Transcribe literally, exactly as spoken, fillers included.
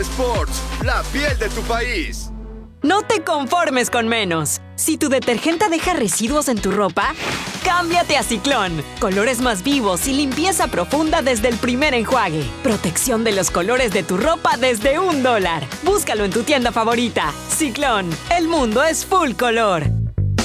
Sports, la piel de tu país. No te conformes con menos. Si tu detergente deja residuos en tu ropa, cámbiate a Ciclón. Colores más vivos y limpieza profunda desde el primer enjuague. Protección de los colores de tu ropa desde un dólar. Búscalo en tu tienda favorita. Ciclón, el mundo es full color.